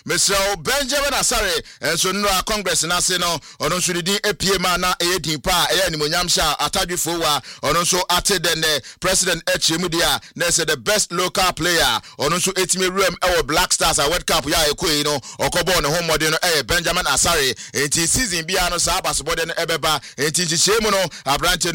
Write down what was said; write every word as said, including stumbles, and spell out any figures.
Mister Benjamin Asare enso nra Congress na se no ono nso di epie ma na eyedin pa eya nimonyam sha atadwefo wa ono nso ate den president Echemu dia na say the best local player ono nso etime room e Black Stars a World Cup ya ekoi no okobo ne homode no e Benjamin Asare enti season bia no sa abasobode no ebeba enti chichemu no abrante